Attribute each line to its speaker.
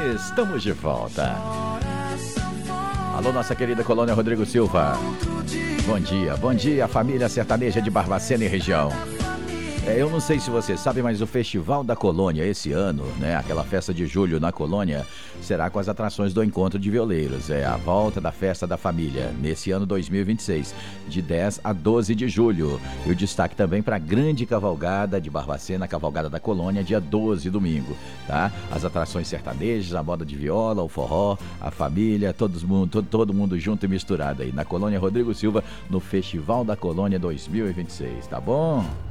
Speaker 1: Estamos de volta. Alô, nossa querida colônia Rodrigo Silva. Bom dia, família sertaneja de Barbacena e região. Eu não sei se você sabe, mas o Festival da Colônia esse ano, né, aquela festa de julho na Colônia, será com as atrações do Encontro de Violeiros. É a volta da Festa da Família, nesse ano 2026, de 10 a 12 de julho. E o destaque também para a grande cavalgada de Barbacena, a cavalgada da Colônia, dia 12, domingo, tá? As atrações sertanejas, a moda de viola, o forró, a família, todo mundo junto e misturado aí, na Colônia Rodrigo Silva, no Festival da Colônia 2026, tá bom?